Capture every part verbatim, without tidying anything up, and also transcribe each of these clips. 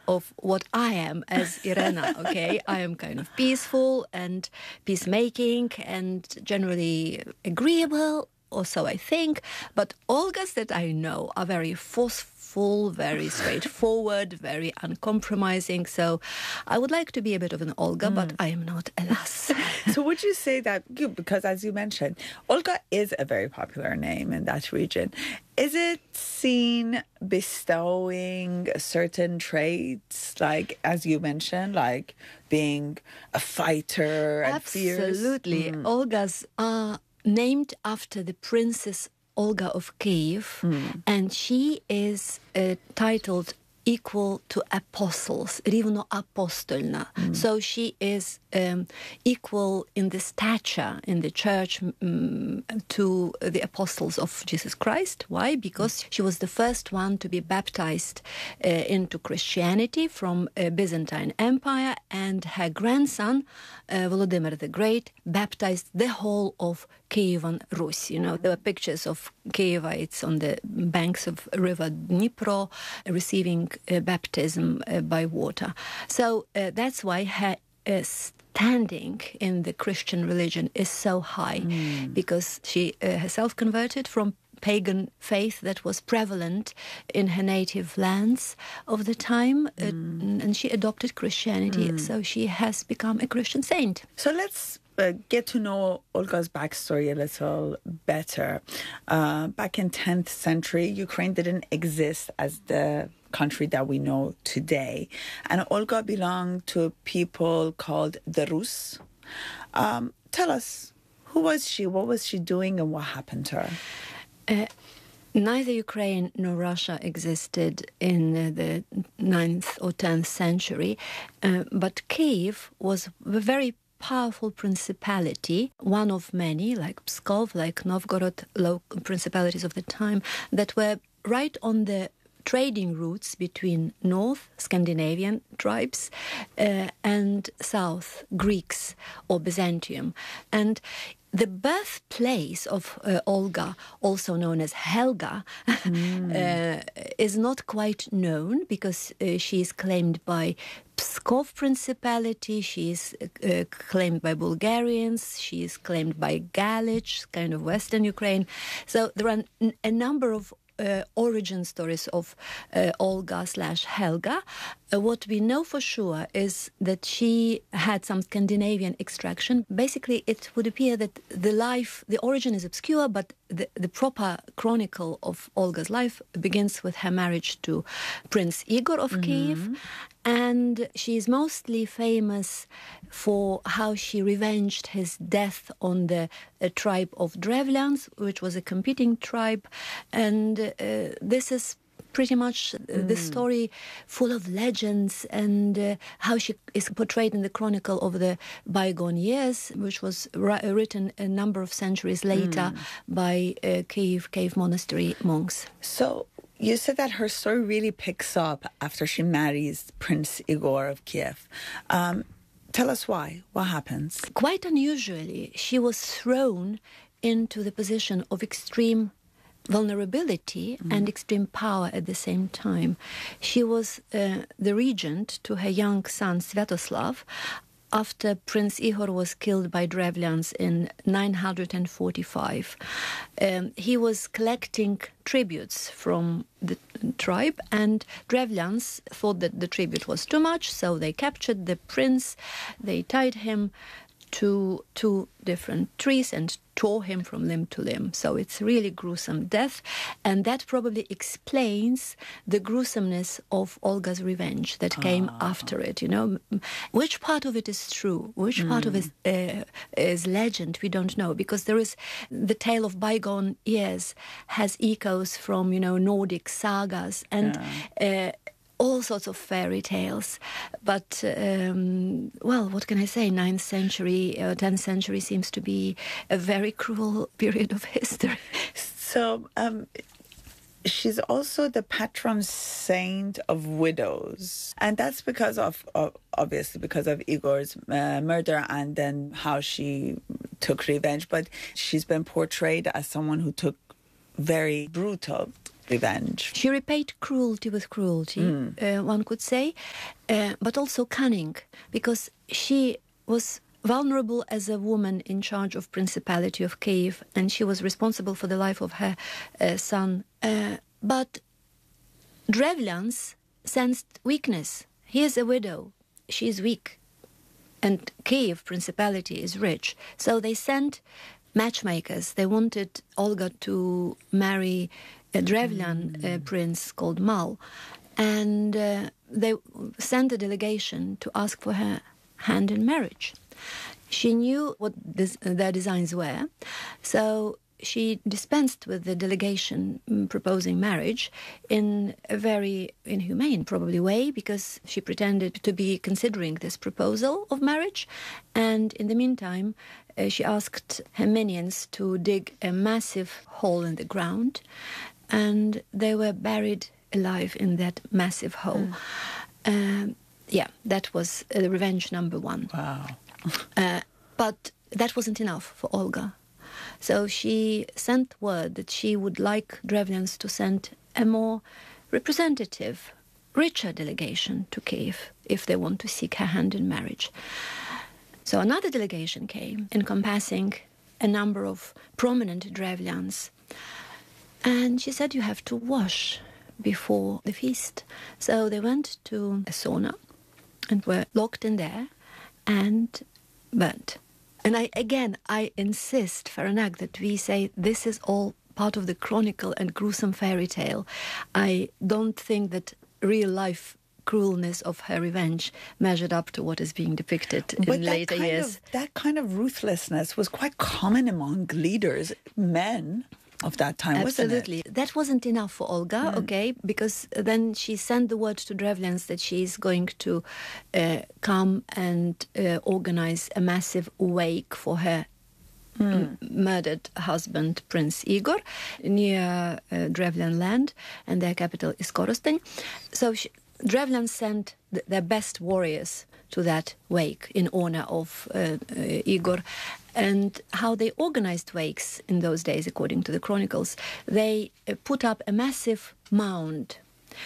of what I am as Irena, okay? I am kind of peaceful and peacemaking and generally agreeable, or so I think. But Olgas that I know are very forceful, very straightforward, very uncompromising. So I would like to be a bit of an Olga, mm. but I am not, alas. So would you say that, because as you mentioned, Olga is a very popular name in that region. Is it seen bestowing certain traits, like, as you mentioned, like being a fighter and fierce? Absolutely. Mm. Olgas are named after the Princess Olga of Kiev, mm. and she is uh, titled equal to apostles, Rivno apostolna. Mm. So she is um, equal in the stature in the church um, to the apostles of Jesus Christ. Why? Because she was the first one to be baptized uh, into Christianity from uh, Byzantine Empire, and her grandson, uh, Volodymyr the Great, baptized the whole of Kievan Rus. You know, there were pictures of Kievites on the banks of river Dnipro receiving uh, baptism uh, by water. So uh, that's why her uh, standing in the Christian religion is so high, mm. because she uh, herself converted from pagan faith that was prevalent in her native lands of the time, mm. uh, and she adopted Christianity, mm. so she has become a Christian saint. So let's uh, get to know Olga's backstory a little better. Uh, back in tenth century, Ukraine didn't exist as the country that we know today, and Olga belonged to a people called the Rus. Um, tell us, who was she, what was she doing, and what happened to her? Uh, neither Ukraine nor Russia existed in uh, the ninth or tenth century, uh, but Kiev was a very powerful principality, one of many, like Pskov, like Novgorod, local principalities of the time, that were right on the trading routes between North Scandinavian tribes uh, and South Greeks or Byzantium. And the birthplace of uh, Olga, also known as Helga, mm. uh, is not quite known, because uh, she is claimed by Pskov Principality, she is uh, claimed by Bulgarians, she is claimed by Galich, kind of Western Ukraine. So there are n- a number of Uh, origin stories of uh, Olga slash Helga. Uh, what we know for sure is that she had some Scandinavian extraction. Basically, it would appear that the life, the origin is obscure, but the, the proper chronicle of Olga's life begins with her marriage to Prince Igor of mm-hmm. Kiev. And she is mostly famous for how she revenged his death on the uh, tribe of Drevlyans, which was a competing tribe. And uh, this is pretty much uh, mm. the story full of legends, and uh, how she is portrayed in the chronicle of the bygone years, which was ri- written a number of centuries later mm. by uh, Kiev Cave Monastery monks. So you said that her story really picks up after she marries Prince Igor of Kiev. Um, tell us why. What happens? Quite unusually, she was thrown into the position of extreme vulnerability mm. and extreme power at the same time. She was uh, the regent to her young son Sviatoslav after Prince Ihor was killed by Drevlyans in nine hundred forty-five. Um, he was collecting tributes from the tribe, and Drevlyans thought that the tribute was too much, so they captured the prince, they tied him to two different trees and tore him from limb to limb. So it's really gruesome death, and that probably explains the gruesomeness of Olga's revenge that came ah. after it. You know, which part of it is true, which mm. part of it uh, is legend, we don't know, because there is the tale of bygone years has echoes from, you know, Nordic sagas and. Yeah. Uh, all sorts of fairy tales. But, um, well, what can I say? ninth century, uh, tenth century seems to be a very cruel period of history. So, um, she's also the patron saint of widows. And that's because of, of obviously, because of Igor's uh, murder and then how she took revenge. But she's been portrayed as someone who took very brutal revenge. She repaid cruelty with cruelty, mm. uh, one could say, uh, but also cunning, because she was vulnerable as a woman in charge of Principality of Kiev, and she was responsible for the life of her uh, son. Uh, but Drevlians sensed weakness. He is a widow. She is weak. And Kiev Principality is rich. So they sent matchmakers. They wanted Olga to marry a Drevlian mm. uh, prince called Mal. And uh, they sent a delegation to ask for her hand in marriage. She knew what this, uh, their designs were, so she dispensed with the delegation um, proposing marriage in a very inhumane, probably, way, because she pretended to be considering this proposal of marriage, and in the meantime uh, she asked her minions to dig a massive hole in the ground, and they were buried alive in that massive hole. Mm. Um, yeah, that was uh, revenge number one. Wow. uh, but that wasn't enough for Olga. So she sent word that she would like Drevlians to send a more representative, richer delegation to Kiev if they want to seek her hand in marriage. So another delegation came, encompassing a number of prominent Drevlians. And she said, you have to wash before the feast. So they went to a sauna and were locked in there and burnt. And I again, I insist, Faranak, that we say this is all part of the chronicle and gruesome fairy tale. I don't think that real life cruelness of her revenge measured up to what is being depicted but in later years. Of, that kind of ruthlessness was quite common among leaders, men of that time, Absolutely. wasn't it? That wasn't enough for Olga, mm. okay, because then she sent the word to Drevlians that she's going to uh, come and uh, organize a massive wake for her mm. m- murdered husband, Prince Igor, near uh, Drevlian land, and their capital is Korosteny. So she, Drevlians sent th- their best warriors to that wake in honor of uh, uh, Igor. And how they organized wakes in those days, according to the chronicles, they uh, put up a massive mound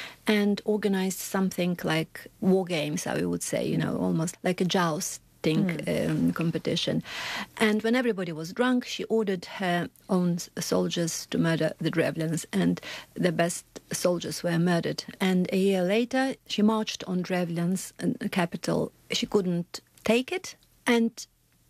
and organized something like war games, I would say, you know, almost like a jousting mm. um, competition. And when everybody was drunk, she ordered her own soldiers to murder the Drevlians, and the best soldiers were murdered. And a year later, she marched on Drevlian's uh, capital. She couldn't take it, and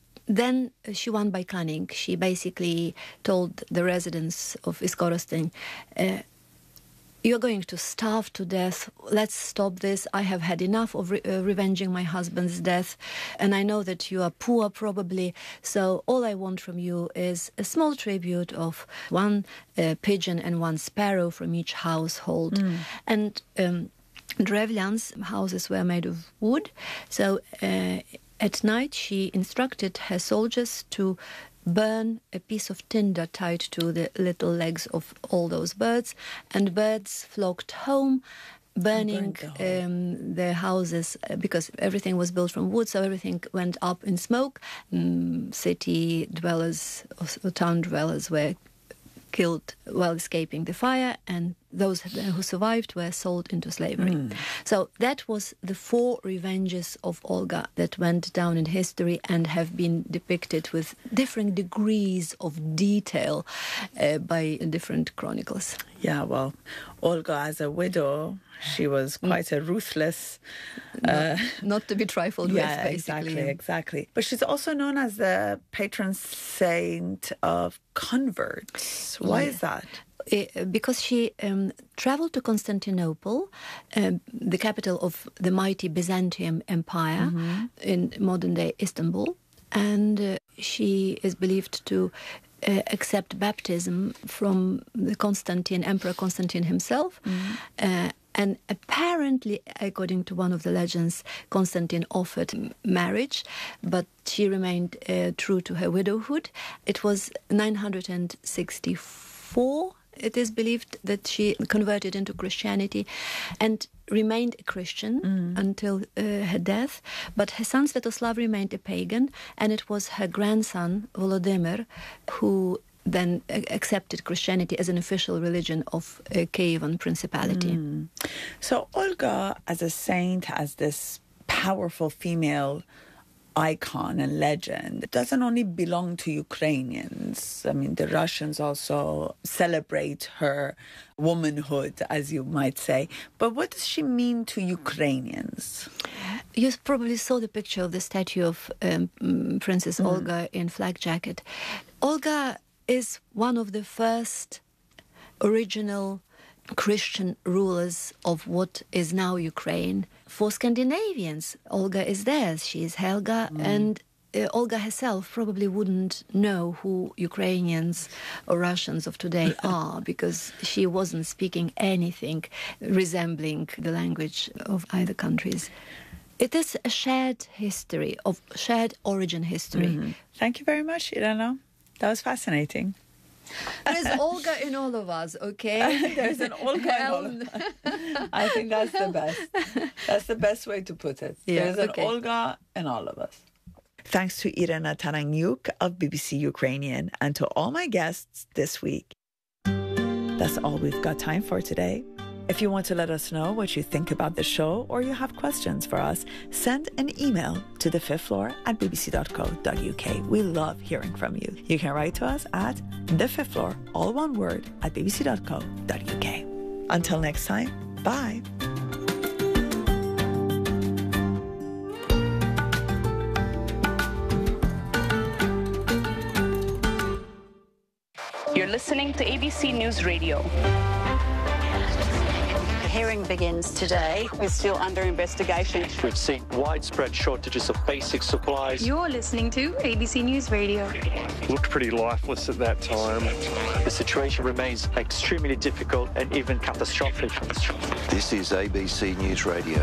then she won by cunning. She basically told the residents of Iskorosteny, uh, you're going to starve to death. Let's stop this. I have had enough of re- uh, revenging my husband's death. And I know that you are poor, probably. So all I want from you is a small tribute of one uh, pigeon and one sparrow from each household. Mm. And um, Drevlian's houses were made of wood. So Uh, At night, she instructed her soldiers to burn a piece of tinder tied to the little legs of all those birds, and birds flocked home, burning the, um, their houses, because everything was built from wood, so everything went up in smoke. Um, city dwellers, or town dwellers were killed while escaping the fire, and those who survived were sold into slavery. Mm. So that was the four revenges of Olga that went down in history and have been depicted with different degrees of detail uh, by different chronicles. Yeah, well, Olga as a widow, she was quite mm. a ruthless... Uh, not, not to be trifled yeah, with, basically. exactly, exactly. But she's also known as the patron saint of converts. Why yeah. is that? Uh, because she um, traveled to Constantinople, uh, the capital of the mighty Byzantium Empire, mm-hmm. in modern-day Istanbul, and uh, she is believed to uh, accept baptism from the Constantine, Emperor Constantine himself. Mm-hmm. Uh, And apparently, according to one of the legends, Constantine offered marriage, but she remained uh, true to her widowhood. It was nine hundred sixty-four, it is believed, that she converted into Christianity and remained a Christian mm. until uh, her death. But her son Svetoslav remained a pagan, and it was her grandson, Volodymyr, who then accepted Christianity as an official religion of uh, Kievan Principality. Mm. So Olga, as a saint, as this powerful female icon and legend, it doesn't only belong to Ukrainians. I mean, the Russians also celebrate her womanhood, as you might say. But what does she mean to Ukrainians? You probably saw the picture of the statue of um, Princess mm. Olga in flag jacket. Olga is one of the first original Christian rulers of what is now Ukraine. For Scandinavians, Olga is theirs. She is Helga, mm. and uh, Olga herself probably wouldn't know who Ukrainians or Russians of today are, because she wasn't speaking anything resembling the language of either countries. It is a shared history, of shared origin history. Mm-hmm. Thank you very much, Irena. That was fascinating. There's Olga in all of us, okay? There's an Olga in all of us. I think that's the best. That's the best way to put it. Yeah, There's an okay. Olga in all of us. Thanks to Irena Taranyuk of B B C Ukrainian and to all my guests this week. That's all we've got time for today. If you want to let us know what you think about the show or you have questions for us, send an email to the fifth floor at b b c dot co dot u k. We love hearing from you. You can write to us at the fifth floor, all one word, at b b c dot co dot u k. Until next time, bye. You're listening to A B C News Radio. The hearing begins today. We're still under investigation. We've seen widespread shortages of basic supplies. You're listening to A B C News Radio. Looked pretty lifeless at that time. The situation remains extremely difficult and even catastrophic. This is A B C News Radio.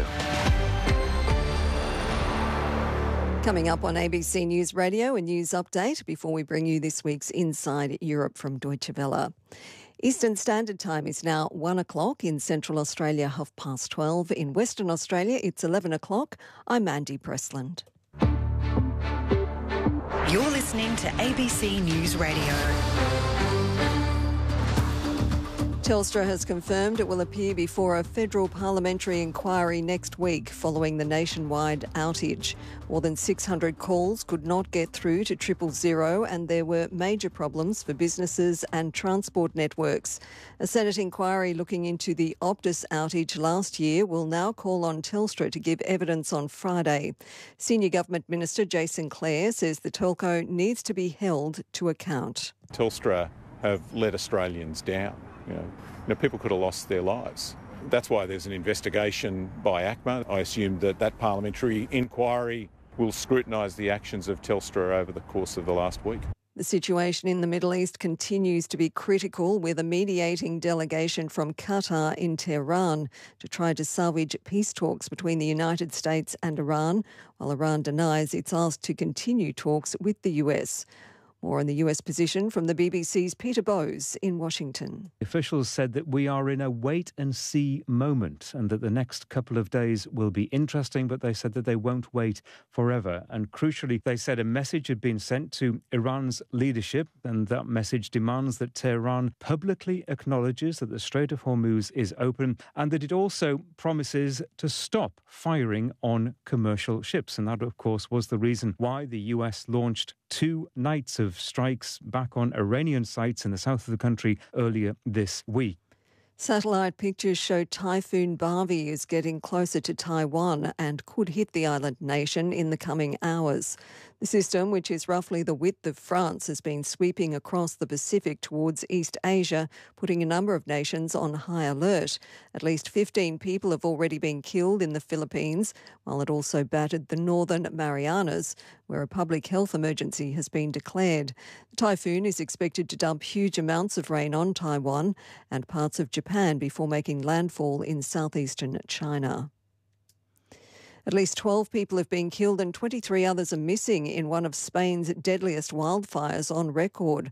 Coming up on A B C News Radio, a news update before we bring you this week's Inside Europe from Deutsche Welle. Eastern Standard Time is now one o'clock. In Central Australia, half past twelve. In Western Australia, it's eleven o'clock. I'm Mandy Pressland. You're listening to A B C News Radio. Telstra has confirmed it will appear before a federal parliamentary inquiry next week following the nationwide outage. More than six hundred calls could not get through to triple zero, and there were major problems for businesses and transport networks. A Senate inquiry looking into the Optus outage last year will now call on Telstra to give evidence on Friday. Senior Government Minister Jason Clare says the telco needs to be held to account. Telstra have let Australians down. You know, you know, people could have lost their lives. That's why there's an investigation by ACMA. I assume that that parliamentary inquiry will scrutinise the actions of Telstra over the course of the last week. The situation in the Middle East continues to be critical, with a mediating delegation from Qatar in Tehran to try to salvage peace talks between the United States and Iran, while Iran denies it's asked to continue talks with the U S. More on the U S position from the B B C's Peter Bowes in Washington. Officials said that we are in a wait-and-see moment and that the next couple of days will be interesting, but they said that they won't wait forever. And crucially, they said a message had been sent to Iran's leadership, and that message demands that Tehran publicly acknowledges that the Strait of Hormuz is open and that it also promises to stop firing on commercial ships. And that, of course, was the reason why the U S launched two nights of strikes back on Iranian sites in the south of the country earlier this week. Satellite pictures show Typhoon Barbie is getting closer to Taiwan and could hit the island nation in the coming hours. The system, which is roughly the width of France, has been sweeping across the Pacific towards East Asia, putting a number of nations on high alert. At least fifteen people have already been killed in the Philippines, while it also battered the northern Marianas, where a public health emergency has been declared. The typhoon is expected to dump huge amounts of rain on Taiwan and parts of Japan before making landfall in southeastern China. At least twelve people have been killed and twenty-three others are missing in one of Spain's deadliest wildfires on record. The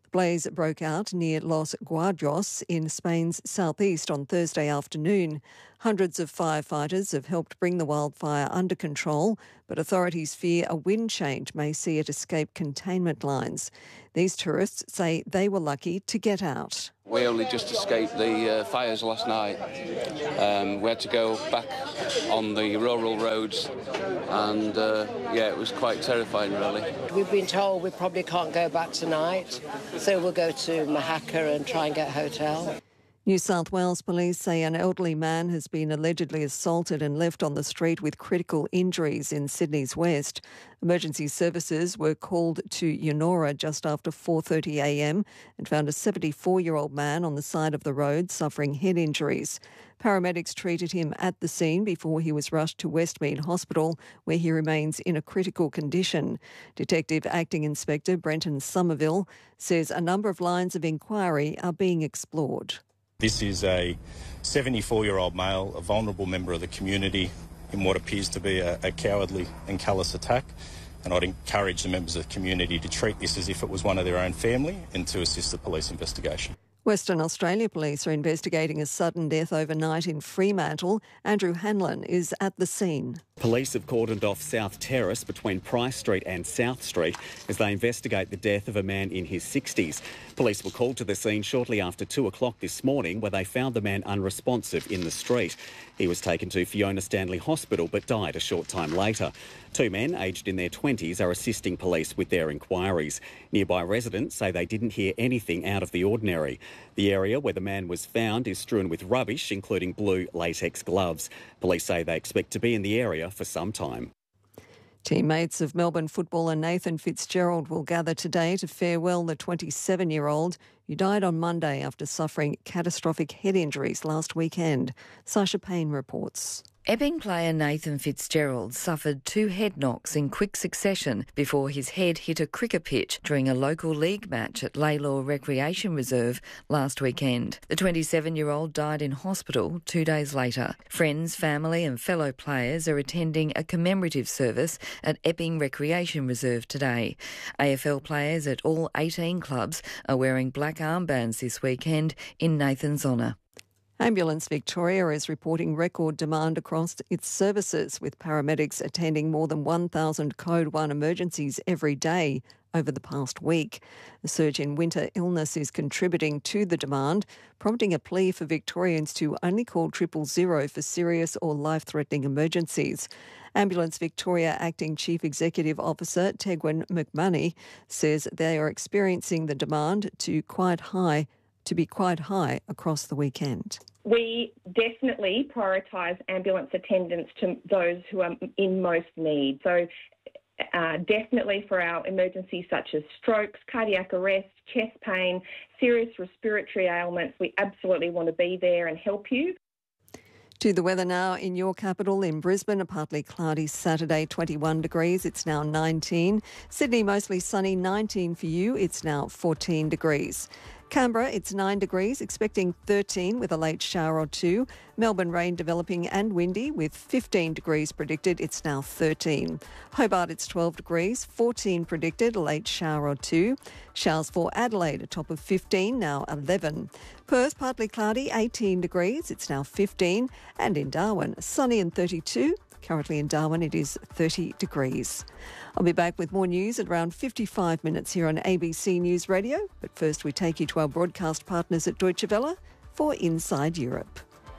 Blaze broke out near Los Guardios in Spain's southeast on Thursday afternoon. Hundreds of firefighters have helped bring the wildfire under control, but authorities fear a wind change may see it escape containment lines. These tourists say they were lucky to get out. We only just escaped the uh, fires last night. Um, we had to go back on the rural roads and, uh, yeah, it was quite terrifying, really. We've been told we probably can't go back tonight, so we'll go to Mahaka and try and get a hotel. New South Wales police say an elderly man has been allegedly assaulted and left on the street with critical injuries in Sydney's west. Emergency services were called to Yonora just after four thirty a m and found a seventy-four-year-old man on the side of the road suffering head injuries. Paramedics treated him at the scene before he was rushed to Westmead Hospital, where he remains in a critical condition. Detective Acting Inspector Brenton Somerville says a number of lines of inquiry are being explored. This is a seventy-four-year-old male, a vulnerable member of the community in what appears to be a, a cowardly and callous attack. And I'd encourage the members of the community to treat this as if it was one of their own family and to assist the police investigation. Western Australia police are investigating a sudden death overnight in Fremantle. Andrew Hanlon is at the scene. Police have cordoned off South Terrace between Price Street and South Street as they investigate the death of a man in his sixties. Police were called to the scene shortly after two o'clock this morning, where they found the man unresponsive in the street. He was taken to Fiona Stanley Hospital but died a short time later. Two men, aged in their twenties, are assisting police with their inquiries. Nearby residents say they didn't hear anything out of the ordinary. The area where the man was found is strewn with rubbish, including blue latex gloves. Police say they expect to be in the area for some time. Teammates of Melbourne footballer Nathan Fitzgerald will gather today to farewell the twenty-seven-year-old who died on Monday after suffering catastrophic head injuries last weekend. Sasha Payne reports. Epping player Nathan Fitzgerald suffered two head knocks in quick succession before his head hit a cricket pitch during a local league match at Laylaw Recreation Reserve last weekend. The twenty-seven-year-old died in hospital two days later. Friends, family and fellow players are attending a commemorative service at Epping Recreation Reserve today. A F L players at all eighteen clubs are wearing black armbands this weekend in Nathan's honour. Ambulance Victoria is reporting record demand across its services, with paramedics attending more than one thousand Code one emergencies every day over the past week. The surge in winter illness is contributing to the demand, prompting a plea for Victorians to only call triple zero for serious or life-threatening emergencies. Ambulance Victoria Acting Chief Executive Officer Tegwin McMoney says they are experiencing the demand to quite high to be quite high across the weekend. We definitely prioritise ambulance attendance to those who are in most need. So uh, definitely for our emergencies such as strokes, cardiac arrest, chest pain, serious respiratory ailments, we absolutely want to be there and help you. To the weather now in your capital. In Brisbane, a partly cloudy Saturday, twenty-one degrees. It's now nineteen. Sydney, mostly sunny, nineteen for you. It's now fourteen degrees. Canberra, it's nine degrees, expecting thirteen with a late shower or two. Melbourne, rain developing and windy with fifteen degrees predicted. It's now thirteen. Hobart, it's twelve degrees, fourteen predicted, a late shower or two. Showers for Adelaide, a top of fifteen, now eleven. Perth, partly cloudy, eighteen degrees. It's now fifteen. And in Darwin, sunny and thirty-two. Currently in Darwin, it is thirty degrees. I'll be back with more news at around fifty-five minutes here on A B C News Radio. But first, we take you to our broadcast partners at Deutsche Welle for Inside Europe.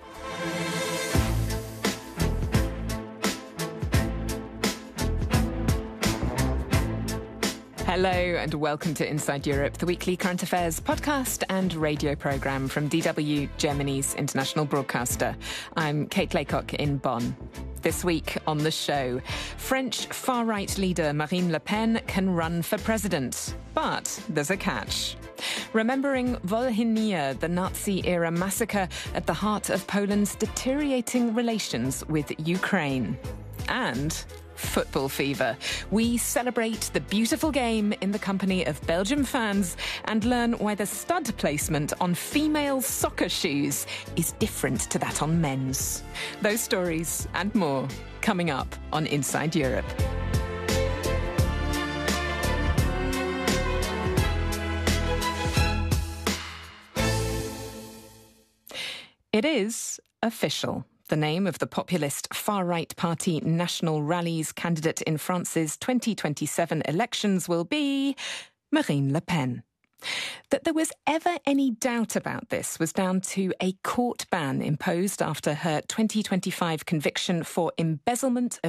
Hello and welcome to Inside Europe, the weekly current affairs podcast and radio programme from D W, Germany's international broadcaster. I'm Kate Laycock in Bonn. This week on the show, French far-right leader Marine Le Pen can run for president, but there's a catch. Remembering Volhynia, the Nazi-era massacre at the heart of Poland's deteriorating relations with Ukraine. And football fever. We celebrate the beautiful game in the company of Belgium fans and learn why the stud placement on female soccer shoes is different to that on men's. Those stories and more coming up on Inside Europe. It is official. The name of the populist far-right party National Rally's candidate in France's twenty twenty-seven elections will be Marine Le Pen. That there was ever any doubt about this was down to a court ban imposed after her twenty twenty-five conviction for embezzlement of